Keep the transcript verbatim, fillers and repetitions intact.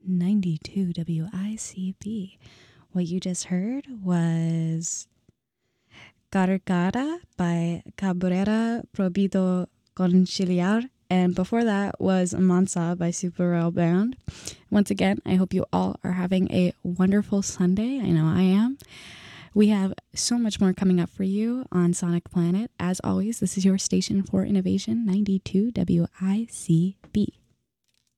ninety-two W I C B. What you just heard was Carcara by Cabrera Prohibido Conciliar. And before that was Mansa by Super Royal Band. Once again, I hope you all are having a wonderful Sunday. I know I am. We have so much more coming up for you on Sonic Planet. As always, this is your station for innovation, ninety-two W I C B.